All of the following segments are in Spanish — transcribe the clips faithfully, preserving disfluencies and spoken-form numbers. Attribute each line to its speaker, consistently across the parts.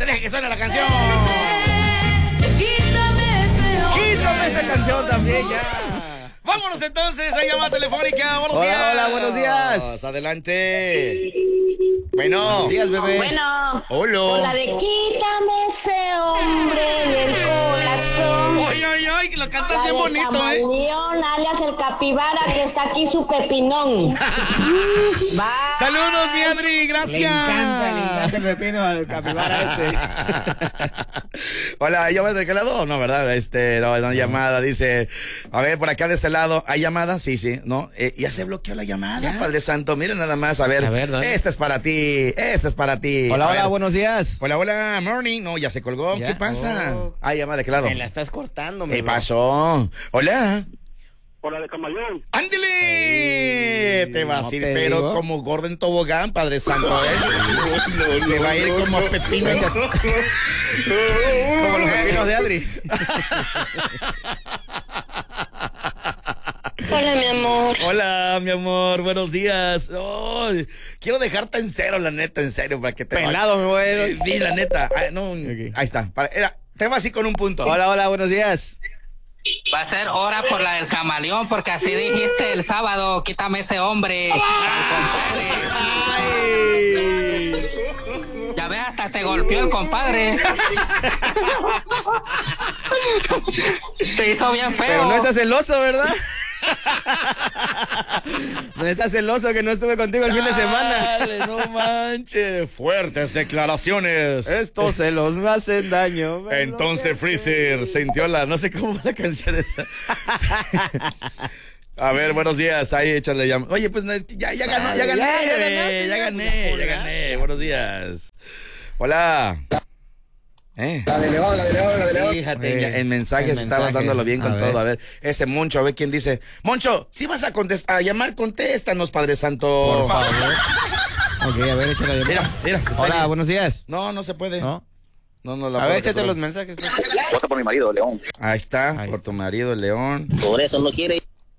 Speaker 1: te deje que suene la canción.
Speaker 2: Quítame esa canción también, ya.
Speaker 1: Vámonos entonces a llamada telefónica. Buenos
Speaker 2: Hola,
Speaker 1: días.
Speaker 2: hola, buenos días.
Speaker 1: Adelante. Bueno.
Speaker 2: Buenos días, bebé.
Speaker 3: Bueno.
Speaker 1: Hola.
Speaker 3: Hola de quítame ese hombre del corazón.
Speaker 1: Ay, ay, ay, que lo cantas
Speaker 3: La
Speaker 1: bien
Speaker 3: de
Speaker 1: bonito, ¿eh?
Speaker 3: Camaleón, alias el capibara, que está aquí su pepinón. Va.
Speaker 1: Saludos, mi Adri, gracias.
Speaker 2: Le encanta, le encanta el pepino al capibara este.
Speaker 1: Hola, ¿llamas de qué lado? No, ¿verdad? Este, no, no, llamada, dice. A ver, por acá de este lado, ¿hay llamada? Sí, sí, ¿no? Eh, ya se bloqueó la llamada, ¿Ya? Padre Santo. Miren nada más, a ver.
Speaker 2: A ver, ¿dónde?
Speaker 1: Este es para ti, este es para ti.
Speaker 2: Hola,
Speaker 1: A
Speaker 2: hola,
Speaker 1: ver.
Speaker 2: buenos días.
Speaker 1: Hola, hola, morning. No, ya se colgó.
Speaker 2: ¿Ya?
Speaker 1: ¿Qué pasa?
Speaker 2: Oh.
Speaker 1: ¿Hay llamada de qué lado?
Speaker 2: Me la estás cortando, mi
Speaker 1: ¿Qué
Speaker 2: bro.
Speaker 1: pasó? Hola.
Speaker 4: Hola de Camaleón.
Speaker 1: ¡Ándele!
Speaker 2: Ay,
Speaker 1: te vas
Speaker 2: no
Speaker 1: a ir,
Speaker 2: te
Speaker 1: pero
Speaker 2: digo.
Speaker 1: como gordo en tobogán, Padre Santo, ¿eh?
Speaker 4: No, no,
Speaker 1: Se va a ir
Speaker 4: no,
Speaker 1: como
Speaker 4: no.
Speaker 1: pepino.
Speaker 2: Echa- Como los pepinos de Adri.
Speaker 3: Hola, mi amor.
Speaker 1: Hola, mi amor, buenos días. Oh, quiero dejarte en cero, la neta, en serio, para que te
Speaker 2: Pelado, me voy a ir.
Speaker 1: Sí, la neta. Ay, no, ahí está. Para- era, te vas así con un punto.
Speaker 2: Hola, hola, buenos días.
Speaker 5: Va a ser hora por la del camaleón, porque así dijiste el sábado, quítame ese hombre.
Speaker 1: Ay.
Speaker 5: Ya ves, hasta te golpeó el compadre. Te hizo bien feo.
Speaker 2: Pero no estás celoso, ¿verdad? No estás celoso que no estuve contigo el fin de semana.
Speaker 1: Chale, no manches. Fuertes declaraciones.
Speaker 2: Estos celos me hacen daño. me
Speaker 1: Entonces
Speaker 2: enloquecen.
Speaker 1: Freezer sintió la, no sé cómo la canción esa. A ver, buenos días, ahí échale ya. Oye, pues ya, ya ganó, ya gané,
Speaker 2: Ya,
Speaker 1: ya
Speaker 2: ya
Speaker 1: gané,
Speaker 2: ganaste,
Speaker 1: ya
Speaker 2: ya.
Speaker 1: gané, ya gané. Buenos días. Hola. ¿Eh?
Speaker 4: La de León, la de León, la de León.
Speaker 1: Fíjate,
Speaker 2: Eh,
Speaker 1: ya en mensajes
Speaker 2: el
Speaker 1: estabas
Speaker 2: mensaje.
Speaker 1: dándolo bien
Speaker 2: A
Speaker 1: con
Speaker 2: ver.
Speaker 1: todo. A ver, ese Moncho, a ver quién dice. Moncho, si vas a contestar, a llamar, contéstanos, Padre Santo.
Speaker 2: Por favor. Ok, a ver, échale.
Speaker 1: Mira, mira. está
Speaker 2: Hola,
Speaker 1: ahí.
Speaker 2: buenos días.
Speaker 1: No, no se puede.
Speaker 2: ¿No?
Speaker 1: No, no la
Speaker 2: A
Speaker 1: puedo
Speaker 2: ver, échate
Speaker 1: capturar.
Speaker 2: los mensajes. pues.
Speaker 4: Vota por mi marido, León.
Speaker 1: Ahí está,
Speaker 2: Ahí
Speaker 1: por
Speaker 2: está.
Speaker 1: tu marido, el León.
Speaker 4: Por eso no quiere.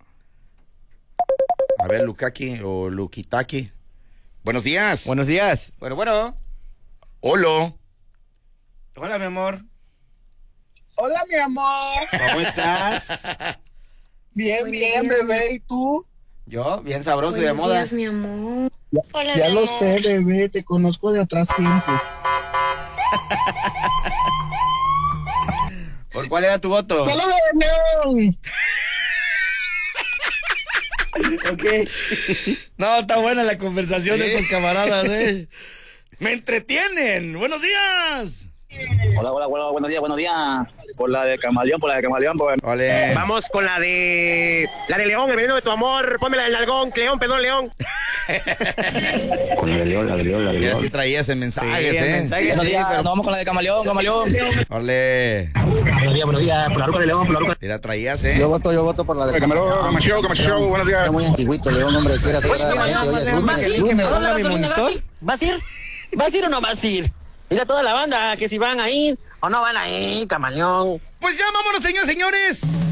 Speaker 1: A ver, Lukaki o Lukitaki. Buenos días.
Speaker 2: Buenos días. Bueno, bueno.
Speaker 1: Hola.
Speaker 2: Hola, mi amor.
Speaker 4: Hola, mi amor.
Speaker 2: ¿Cómo estás?
Speaker 4: Bien, bien, bebé. ¿Y tú?
Speaker 2: Yo, bien sabroso y de
Speaker 6: Buenos
Speaker 2: moda.
Speaker 6: días, mi amor.
Speaker 3: Hola,
Speaker 4: Ya
Speaker 3: mi
Speaker 4: lo
Speaker 3: amor.
Speaker 4: sé, bebé. Te conozco de atrás tiempo.
Speaker 2: ¿Por cuál era tu voto?
Speaker 4: ¡Hola, León!
Speaker 2: Ok.
Speaker 1: No, está buena la conversación de estos camaradas, eh. Me entretienen. Buenos días.
Speaker 4: Hola, hola, hola, buenos días, buenos días. Por la de Camaleón, por la de Camaleón, por...
Speaker 1: Ole.
Speaker 7: Vamos con la de la de León, el veneno de tu amor. Ponme la del nalgón, León, perdón, León.
Speaker 4: Con la de León, la de León, la de
Speaker 1: Ya sí traías en mensajes,
Speaker 2: Sí, el
Speaker 1: eh.
Speaker 2: mensaje,
Speaker 4: Buenos
Speaker 2: sí,
Speaker 4: días,
Speaker 2: pero-
Speaker 4: nos vamos con la de Camaleón, Camaleón.
Speaker 1: Ole.
Speaker 4: Buenos días, buenos días. Por la ruca de León, por la ruca.
Speaker 1: Mira, traías, eh.
Speaker 4: Yo voto, yo voto por la de Camaleón. Camaleón, Camaleón, buenos días. Está muy antiguito, León, hombre. Quiere hacer a la gente. Oye,
Speaker 2: Déjame que deje que me ponga mi monitor.
Speaker 8: ¿Vas a ir? ¿Vas a ir o no vas a ir? Mira toda la banda, que si van a ir o no van a ir, camaleón.
Speaker 1: Pues ya vámonos, señores, señores.